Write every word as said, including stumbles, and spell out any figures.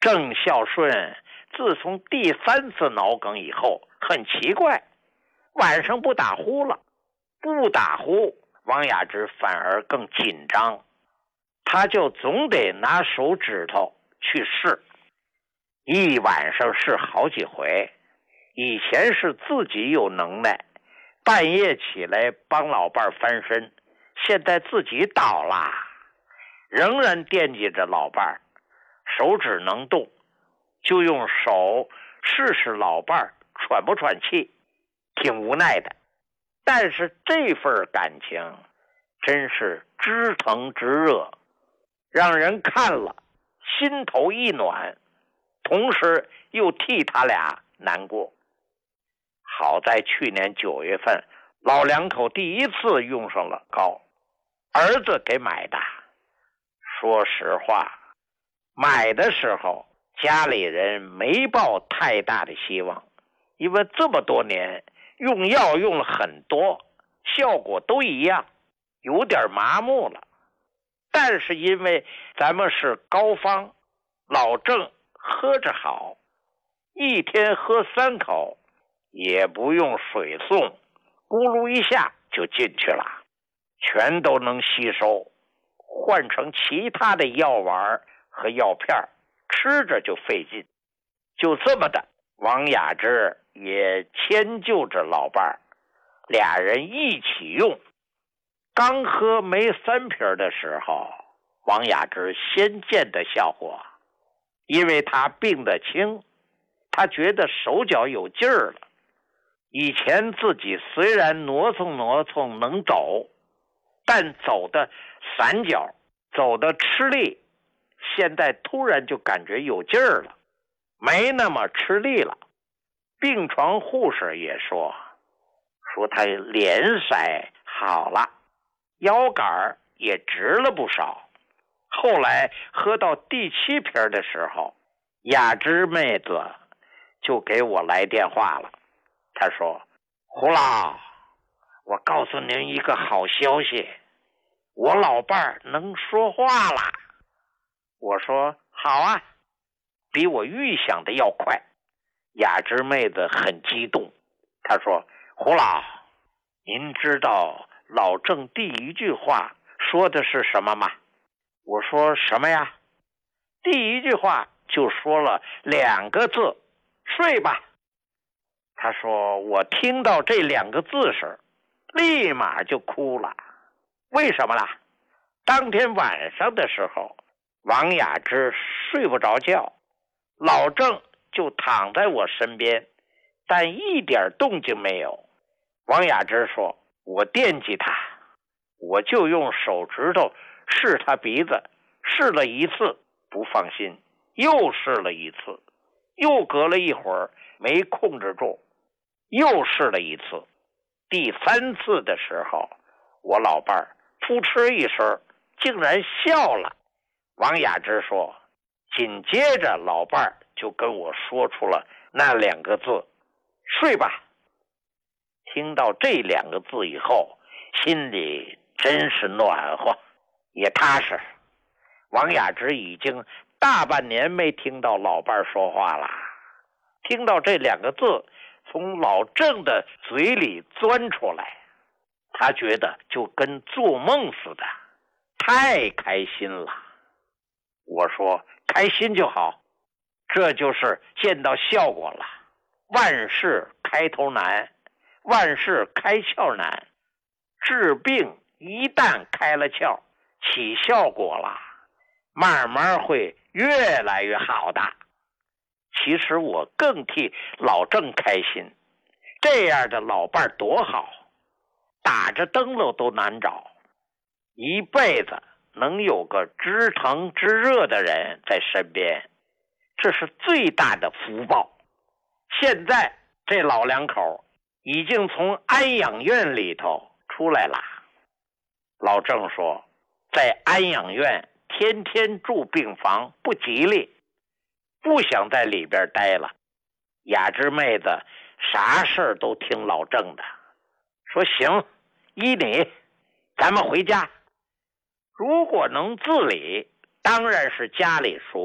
郑孝顺自从第三次脑梗以后，很奇怪，晚上不打呼了，不打呼，王雅芝反而更紧张，他就总得拿手指头去试，一晚上试好几回。以前是自己有能耐，半夜起来帮老伴儿翻身，现在自己倒了，仍然惦记着老伴儿，手指能动，就用手试试老伴儿喘不喘气，挺无奈的。但是这份感情真是知疼知热，让人看了心头一暖，同时又替他俩难过。好在去年九月份，老两口第一次用上了膏，儿子给买的。说实话，买的时候家里人没抱太大的希望，因为这么多年用药用了很多，效果都一样，有点麻木了。但是因为咱们是膏方，老郑喝着好，一天喝三口，也不用水送，咕噜一下就进去了，全都能吸收。换成其他的药丸和药片，吃着就费劲。就这么的，王雅芝也迁就着老伴儿，俩人一起用。刚喝没三瓶的时候，王雅芝先见的效果，因为她病得轻，她觉得手脚有劲儿了。以前自己虽然挪蹭挪蹭能走，但走的散脚，走的吃力，现在突然就感觉有劲儿了，没那么吃力了。病床护士也说，说他脸色好了，腰杆也直了不少。后来喝到第七瓶的时候，雅芝妹子就给我来电话了。她说，胡老，我告诉您一个好消息，我老伴儿能说话了。我说好啊，比我预想的要快。雅芝妹子很激动，她说，胡老，您知道老郑第一句话说的是什么吗？我说什么呀？第一句话就说了两个字，睡吧。他说，我听到这两个字时立马就哭了。为什么啦？当天晚上的时候，王雅芝睡不着觉，老郑就躺在我身边，但一点动静没有。王雅芝说，我惦记他，我就用手指头试他鼻子，试了一次不放心，又试了一次，又隔了一会儿没控制住，又试了一次。第三次的时候，我老伴儿扑哧一声竟然笑了。王雅芝说，紧接着老伴儿就跟我说出了那两个字，睡吧。听到这两个字以后，心里真是暖和，也踏实。王雅芝已经大半年没听到老伴儿说话了，听到这两个字从老郑的嘴里钻出来，他觉得就跟做梦似的，太开心了。我说开心就好，这就是见到效果了。万事开头难，万事开窍难，治病一旦开了窍，起效果了，慢慢会越来越好的。其实我更替老郑开心，这样的老伴多好，打着灯笼都难找，一辈子能有个知疼知热的人在身边，这是最大的福报。现在这老两口已经从安养院里头出来了。老郑说，在安养院天天住病房不吉利，不想在里边待了。雅芝妹子啥事都听老郑的，说行，依你，咱们回家。如果能自理，当然是家里舒服。